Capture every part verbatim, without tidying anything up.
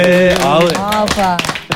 Eh, haude. Opa.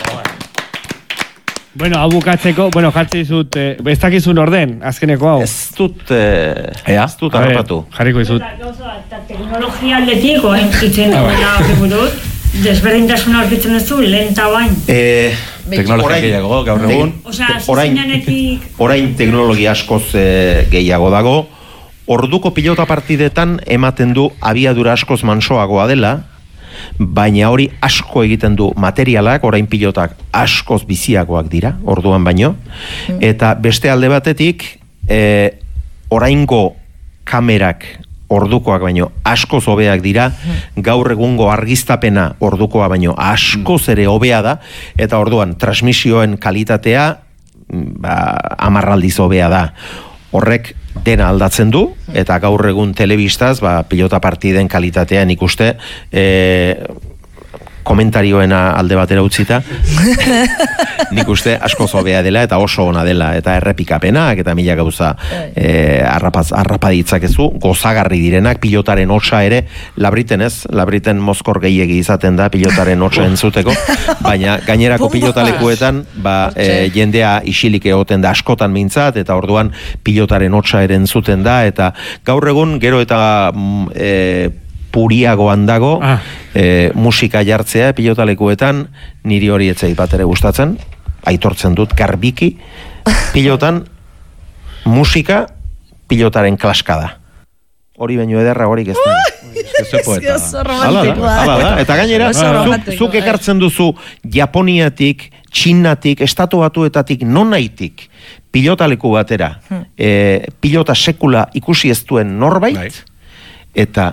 Bueno, hau bukatzeko, bueno, jartzi dizut, eh, ez dakizun orden, azkeneko hau. Ez dut, eh, ez dut harrapatu. Jarriko dizut. Teknologia aldetik, oen itzen duela buruz, desberdintasuna aurkitzen duzu, lehen eta bain. Eh, teknologia gehiago, gaur egun. Osea, orain, zuzenanetik... orain teknologia askoz eh, gehiago dago. Orduko pilota partidetan ematen du abiadura askoz mansoagoa dela, baina hori asko egiten du materialak, orain pilotak askoz biziagoak dira, orduan baino. Eta beste alde batetik, e, oraingo kamerak ordukoak baino askoz hobeak dira, gaur egungo argiztapena ordukoa baino askoz ere hobea da, eta orduan transmisioen kalitatea ba, amarraldiz hobea da. Horrek dena aldatzen du, eta gaur egun telebistaz, ba, pilota partiden kalitatean ikuste, e, komentarioena alde batera utzita, nik uste asko zobea dela, eta oso ona dela, eta errepikapenak, eta mila gauza e, arrapaz, arrapaditzakezu, gozagarri direnak, pilotaren hotsa ere, labriten ez, labriten mozkor gehiegi izaten da, pilotaren hotsa entzuteko, baina gainerako pilotalekuetan, ba, e, jendea isilik egoten da askotan mintzat, eta orduan pilotaren hotsa ere entzuten da, eta gaur egun, gero eta e, puriagoan dago, ah. e, musika jartzea pilotalekuetan, niri hori etzait bat ere gustatzen, aitortzen dut garbiki, pilotan musika pilotaren klaskada. Hori baino ederra horik ez da. Hala da, hala da. Eta gainera, zuk ekartzen duzu Japoniatik, Txinatik, Estatu Batuetatik, nonaitik pilotaleku batera, e, pilota sekula ikusi ez duen norbait, eta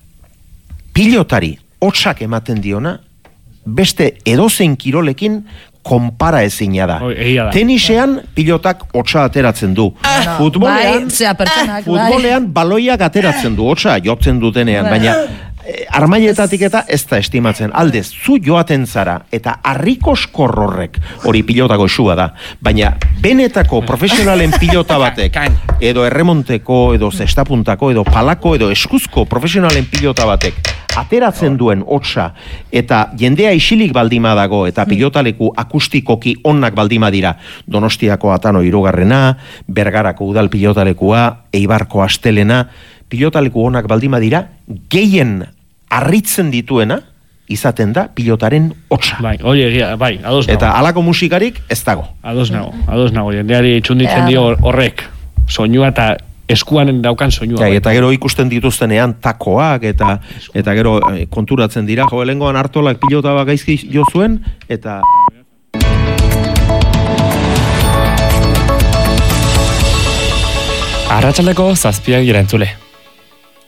pilotari hotsak ematen diona, beste edozein kirolekin konpara ezina da. Tenisean pilotak hotsa ateratzen du. Futbolean, futbolean baloiak ateratzen du, hotsa jotzen dutenean, baina armailetatik eta ez da estimatzen. Aldez, zu joaten zara, eta harrikoskor horrek, hori pilotako esua da, baina benetako profesionalen pilota batek, edo erremonteko, edo zestapuntako, edo palako, edo eskuzko profesionalen pilota batek, ateratzen duen hotsa, eta jendea isilik baldima dago, eta pilotaleku akustikoki onak baldima dira, Donostiako Atano hirugarrena, Bergarako udal pilotalekua, Eibarko Astelena, pilotaleku onak baldima dira, gehien harritzen dituena, izaten da pilotaren hotsa. Bai, hori egia, bai, ados nago. Eta halako musikarik ez dago. Ados nago, ados nago, jendeari txunditzen dio horrek, soinua eta eskuan daukan soinua. Ja, eta gero ikusten dituztenean takoak, eta eta gero konturatzen dira, jo, helengoan Artolak pilota bat gaizki jo zuen, eta... Arratsaldeko zazpiak gira entzule.